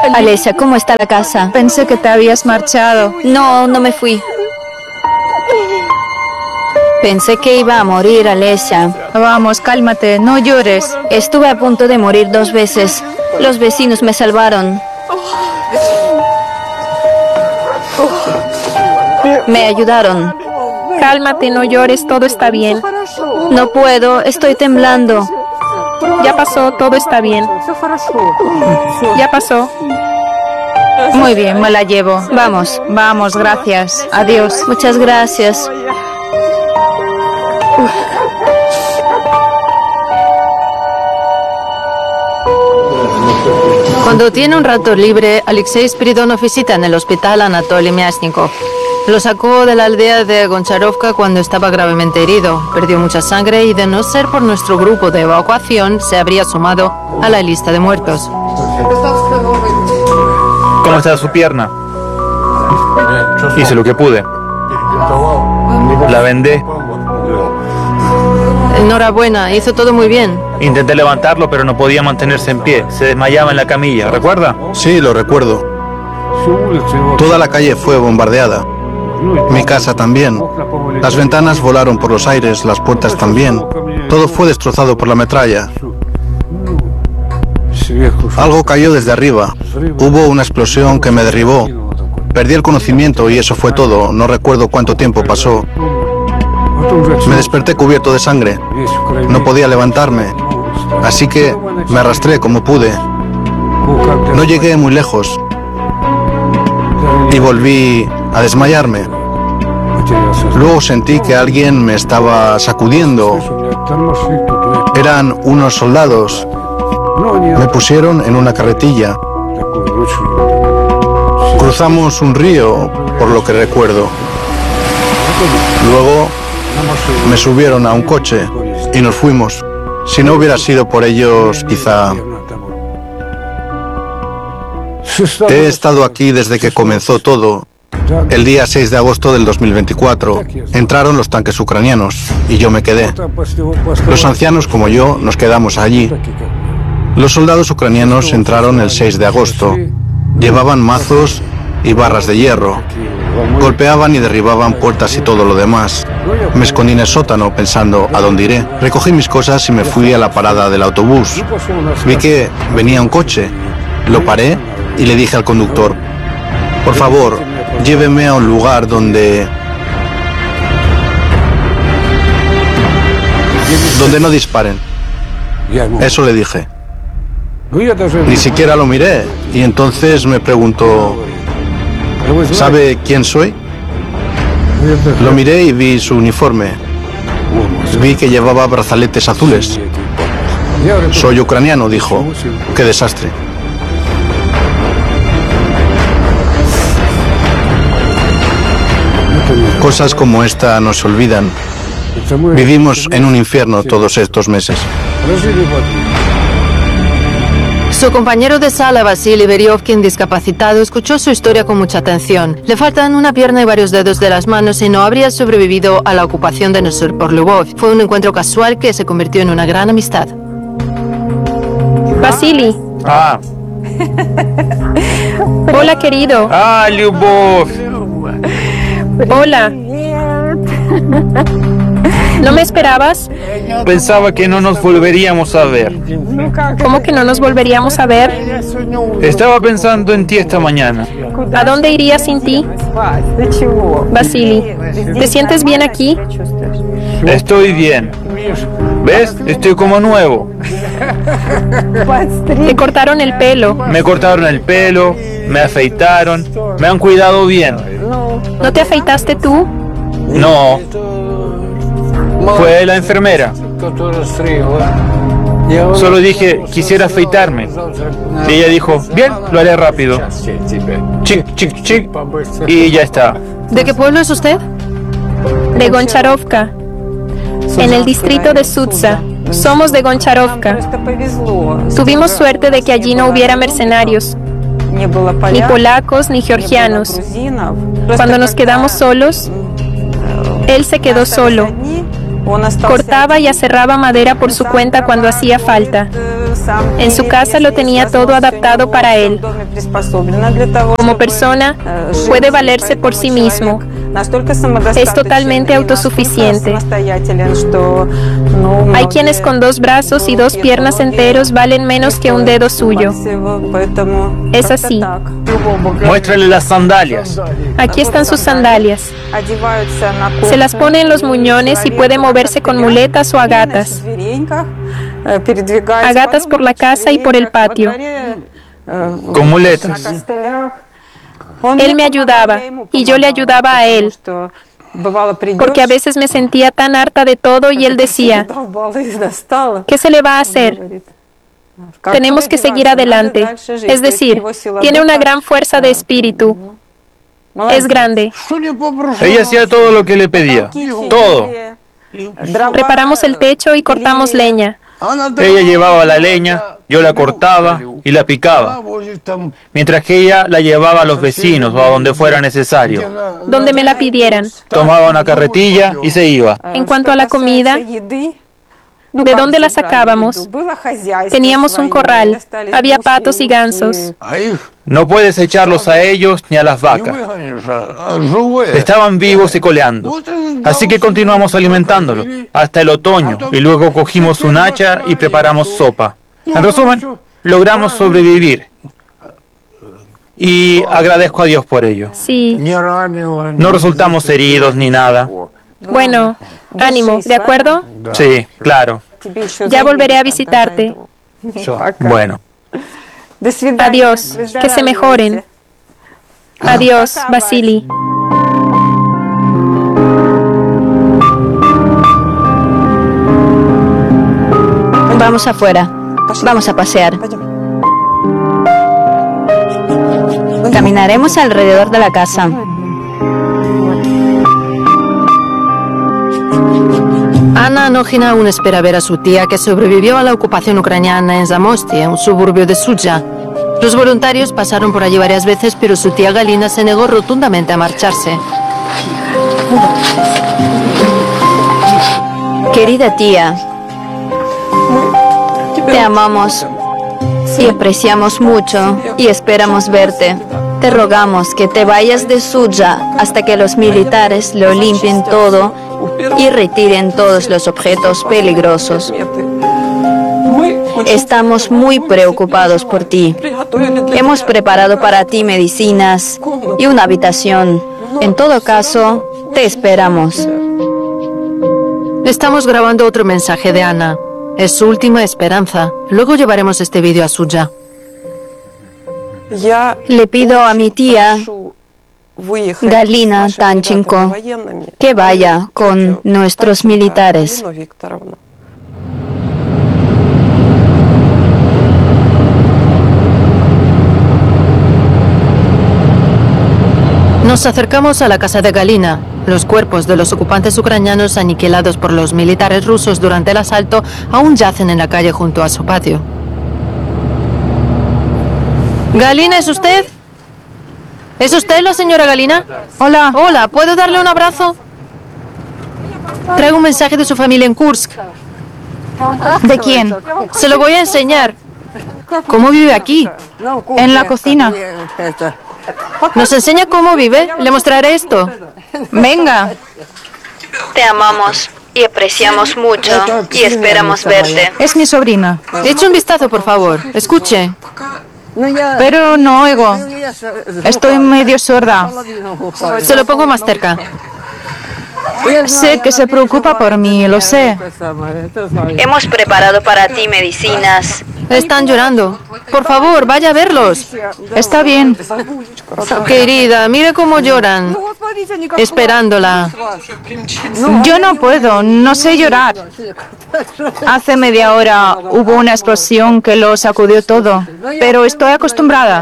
Alesia, ¿cómo está la casa? Pensé que te habías marchado. No, no me fui. Pensé que iba a morir, Alesia. Vamos, cálmate, no llores. Estuve a punto de morir 2 veces. Los vecinos me salvaron. Me ayudaron. Cálmate, no llores, todo está bien. No puedo, estoy temblando. Ya pasó, todo está bien. Ya pasó. Muy bien, me la llevo. Vamos. Vamos, gracias. Adiós. Muchas gracias. Cuando tiene un rato libre, Alexei Spiridonov visita en el hospital a Anatoly Myasnikov. Lo sacó de la aldea de Goncharovka cuando estaba gravemente herido. Perdió mucha sangre y, de no ser por nuestro grupo de evacuación, se habría sumado a la lista de muertos. ¿Cómo está su pierna? Hice lo que pude. La vendé. Enhorabuena, hizo todo muy bien. Intenté levantarlo, pero no podía mantenerse en pie. Se desmayaba en la camilla, ¿recuerda? Sí, lo recuerdo. Toda la calle fue bombardeada. Mi casa también. Las ventanas volaron por los aires, las puertas también. Todo fue destrozado por la metralla. Algo cayó desde arriba. Hubo una explosión que me derribó. Perdí el conocimiento y eso fue todo. No recuerdo cuánto tiempo pasó. Me desperté cubierto de sangre. No podía levantarme. Así que me arrastré como pude. No llegué muy lejos. Y volví a desmayarme. Luego sentí que alguien me estaba sacudiendo. Eran unos soldados. Me pusieron en una carretilla. Cruzamos un río, por lo que recuerdo. Luego me subieron a un coche y nos fuimos. Si no hubiera sido por ellos, quizá... He estado aquí desde que comenzó todo. El día 6 de agosto del 2024 entraron los tanques ucranianos y yo me quedé. Los ancianos como yo nos quedamos allí. Los soldados ucranianos entraron el 6 de agosto. Llevaban mazos y barras de hierro. Golpeaban y derribaban puertas y todo lo demás. Me escondí en el sótano pensando a dónde iré. Recogí mis cosas y me fui a la parada del autobús. Vi que venía un coche. Lo paré y le dije al conductor: por favor, lléveme a un lugar donde no disparen. Eso le dije. Ni siquiera lo miré y entonces me preguntó: ¿sabe quién soy? Lo miré y vi su uniforme. Vi que llevaba brazaletes azules. Soy ucraniano, dijo. ¡Qué desastre! Cosas como esta no se olvidan. Vivimos en un infierno todos estos meses. Su compañero de sala, Vasily Beriovkin, discapacitado, escuchó su historia con mucha atención. Le faltan una pierna y varios dedos de las manos y no habría sobrevivido a la ocupación de Nosur por Lvov. Fue un encuentro casual que se convirtió en una gran amistad. Vasily. Ah. Hola, querido. Ah, Lyubov. Hola. ¿No me esperabas? Pensaba que no nos volveríamos a ver. ¿Cómo que no nos volveríamos a ver? Estaba pensando en ti esta mañana. ¿A dónde iría sin ti? Vasily, ¿te sientes bien aquí? Estoy bien. ¿Ves? Estoy como nuevo. Te cortaron el pelo. Me cortaron el pelo, me afeitaron, me han cuidado bien. ¿No te afeitaste tú? No. Fue la enfermera. Solo dije, quisiera afeitarme. Y ella dijo, bien, lo haré rápido. Chic, chic, chic. Y ya está. ¿De qué pueblo es usted? De Goncharovka, en el distrito de Sudza. Somos de Goncharovka. Tuvimos suerte de que allí no hubiera mercenarios, ni polacos ni georgianos. Cuando nos quedamos solos, él se quedó solo. Cortaba y aserraba madera por su cuenta cuando hacía falta. En su casa lo tenía todo adaptado para él. Como persona, puede valerse por sí mismo. Es totalmente autosuficiente. Hay quienes con 2 brazos y 2 piernas enteros valen menos que un dedo suyo. Es así. Muéstrale las sandalias. Aquí están sus sandalias. Se las pone en los muñones y puede moverse con muletas o a gatas. A gatas por la casa y por el patio. Con muletas. Él me ayudaba y yo le ayudaba a él, porque a veces me sentía tan harta de todo y él decía, ¿qué se le va a hacer? Tenemos que seguir adelante. Es decir, tiene una gran fuerza de espíritu. Es grande. Ella hacía todo lo que le pedía. Todo. Preparamos el techo y cortamos leña. Ella llevaba la leña, yo la cortaba y la picaba, mientras que ella la llevaba a los vecinos o a donde fuera necesario. Donde me la pidieran. Tomaba una carretilla y se iba. En cuanto a la comida, ¿de dónde la sacábamos? Teníamos un corral. Había patos y gansos. No puedes echarlos a ellos ni a las vacas. Estaban vivos y coleando. Así que continuamos alimentándolos hasta el otoño y luego cogimos un hacha y preparamos sopa. En resumen, logramos sobrevivir. Y agradezco a Dios por ello. Sí. No resultamos heridos ni nada. Bueno, ánimo, ¿de acuerdo? Sí, claro. Ya volveré a visitarte. Bueno. Adiós, que se mejoren. Adiós, Vasily. Vamos afuera. Vamos a pasear. Caminaremos alrededor de la casa. Anna Anógina aún espera ver a su tía que sobrevivió a la ocupación ucraniana en Zamosti, un suburbio de Sudzha. Los voluntarios pasaron por allí varias veces, pero su tía Galina se negó rotundamente a marcharse. Querida tía, te amamos y apreciamos mucho y esperamos verte. Te rogamos que te vayas de Sudzha hasta que los militares lo limpien todo y retiren todos los objetos peligrosos. Estamos muy preocupados por ti. Hemos preparado para ti medicinas y una habitación. En todo caso, te esperamos. Estamos grabando otro mensaje de Anna. Es su última esperanza. Luego llevaremos este vídeo a Sudzha. Le pido a mi tía Galina Tanchenko que vaya con nuestros militares. Nos acercamos a la casa de Galina. Los cuerpos de los ocupantes ucranianos aniquilados por los militares rusos durante el asalto aún yacen en la calle junto a su patio. ¿Galina, es usted? ¿Es usted la señora Galina? Hola. Hola, ¿puedo darle un abrazo? Traigo un mensaje de su familia en Kursk. ¿De quién? Se lo voy a enseñar. ¿Cómo vive aquí? En la cocina. ¿Nos enseña cómo vive? Le mostraré esto. Venga. Te amamos y apreciamos mucho y esperamos verte. Es mi sobrina. Eche un vistazo, por favor. Escuche. Pero no oigo. Estoy medio sorda. Se lo pongo más cerca. Sé que se preocupa por mí, lo sé. Hemos preparado para ti medicinas. Están llorando. Por favor, vaya a verlos. Está bien. Querida, mire cómo lloran. Esperándola. Yo no puedo, no sé llorar. Hace media hora hubo una explosión que lo sacudió todo, pero estoy acostumbrada.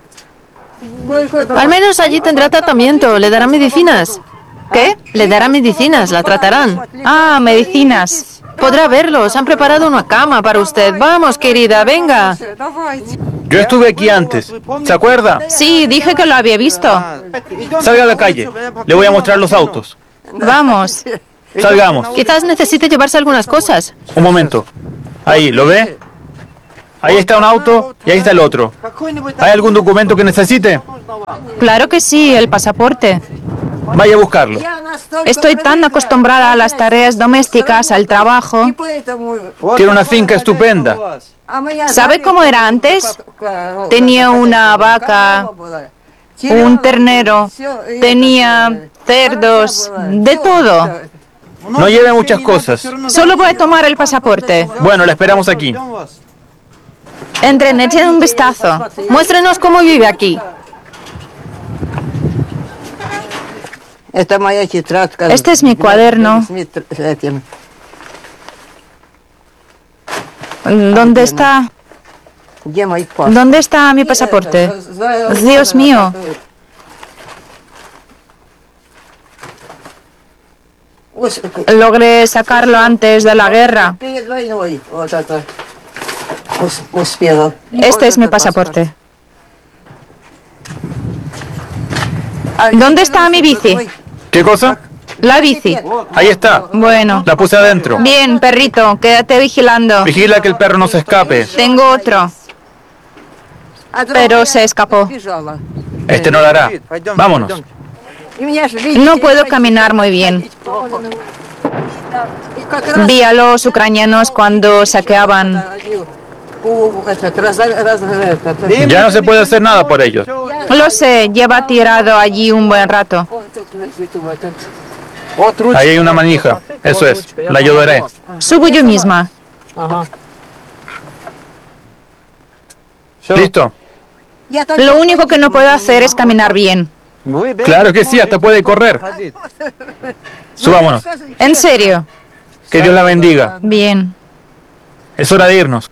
Al menos allí tendrá tratamiento. Le darán medicinas. ¿Qué? Le darán medicinas, la tratarán. Ah, medicinas. Podrá verlos. Han preparado una cama para usted. Vamos, querida, venga. Yo estuve aquí antes. ¿Se acuerda? Sí, dije que lo había visto. Salga a la calle. Le voy a mostrar los autos. Vamos. Salgamos. Quizás necesite llevarse algunas cosas. Un momento. Ahí, ¿lo ve? Ahí está un auto y ahí está el otro. ¿Hay algún documento que necesite? Claro que sí, el pasaporte. Vaya a buscarlo. Estoy tan acostumbrada a las tareas domésticas, al trabajo. Tiene una finca estupenda. ¿Sabe cómo era antes? Tenía una vaca, un ternero, tenía cerdos, de todo. No lleve muchas cosas. Solo voy a tomar el pasaporte. Bueno, la esperamos aquí. Entren, echen un vistazo. Muéstrenos cómo vive aquí. Este es mi cuaderno. ¿Dónde está? ¿Dónde está mi pasaporte? Dios mío. Logré sacarlo antes de la guerra. Este es mi pasaporte. ¿Dónde está mi bici? ¿Qué cosa? La bici. Ahí está. Bueno. La puse adentro. Bien, perrito, quédate vigilando. Vigila que el perro no se escape. Tengo otro, pero se escapó. Este no lo hará. Vámonos. No puedo caminar muy bien. Vi a los ucranianos cuando saqueaban. Ya no se puede hacer nada por ellos. Lo sé, lleva tirado allí un buen rato. Ahí hay una manija. Eso es. La ayudaré. Subo yo misma. ¿Listo? Lo único que no puedo hacer es caminar bien. Claro que sí, hasta puede correr. Subámonos. ¿En serio? Que Dios la bendiga. Bien. Es hora de irnos.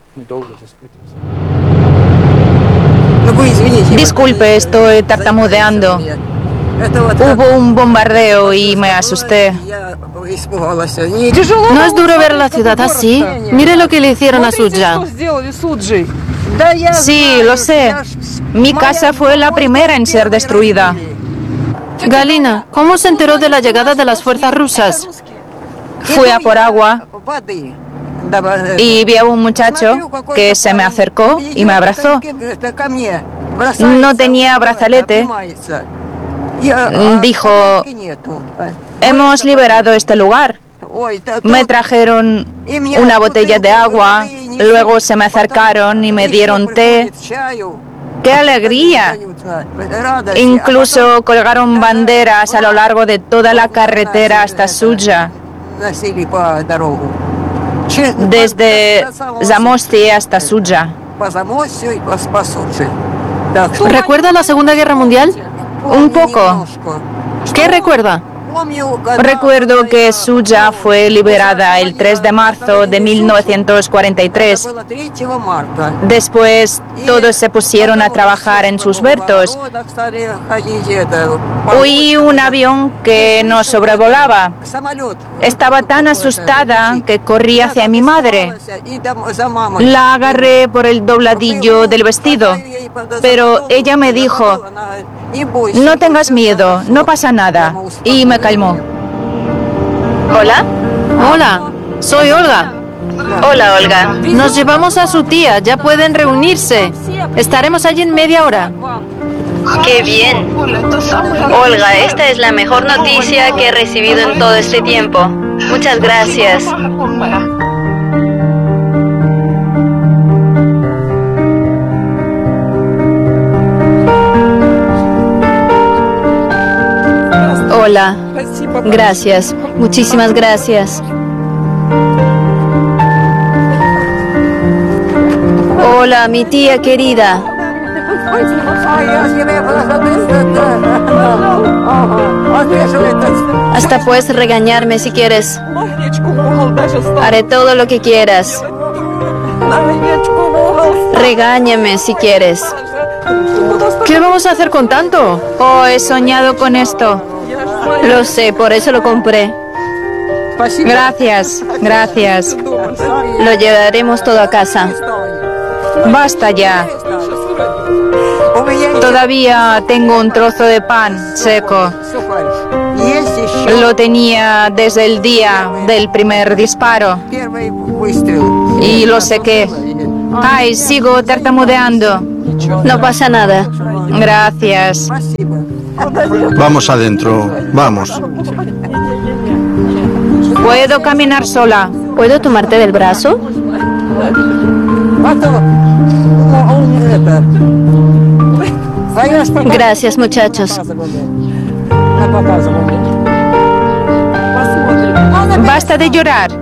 Disculpe, estoy tartamudeando. Hubo un bombardeo y me asusté. ¿No es duro ver la ciudad así? Mire lo que le hicieron a Sudzha. Sí, lo sé. Mi casa fue la primera en ser destruida. Galina, ¿cómo se enteró de la llegada de las fuerzas rusas? Fui a por agua y vi a un muchacho que se me acercó y me abrazó. No tenía brazalete. Dijo, hemos liberado este lugar. Me trajeron una botella de agua, luego se me acercaron y me dieron té. ¡Qué alegría! Incluso colgaron banderas a lo largo de toda la carretera hasta Sudzha, desde Zamosti hasta Sudzha. ¿Recuerda la Segunda Guerra Mundial? Un poco. ¿Qué recuerda? Recuerdo que Sudzha fue liberada el 3 de marzo de 1943. Después todos se pusieron a trabajar en sus huertos. Oí un avión que nos sobrevolaba. Estaba tan asustada que corrí hacia mi madre. La agarré por el dobladillo del vestido, pero ella me dijo, no tengas miedo, no pasa nada, y me calmó. ¿Hola? Hola, soy Olga. Hola, Olga. Nos llevamos a su tía, ya pueden reunirse. Estaremos allí en media hora. ¡Qué bien! Olga, esta es la mejor noticia que he recibido en todo este tiempo. Muchas gracias. Hola. Gracias. Muchísimas gracias. Hola, mi tía querida. Hasta puedes regañarme si quieres. Haré todo lo que quieras. Regáñame si quieres. ¿Qué vamos a hacer con tanto? Oh, he soñado con esto. Lo sé, por eso lo compré. Gracias, gracias. Lo llevaremos todo a casa. Basta ya. Todavía tengo un trozo de pan seco. Lo tenía desde el día del primer disparo y lo sequé. Ay, sigo tartamudeando. No pasa nada. Gracias. Vamos adentro, vamos. Puedo caminar sola. ¿Puedo tomarte del brazo? Gracias, muchachos. Basta de llorar.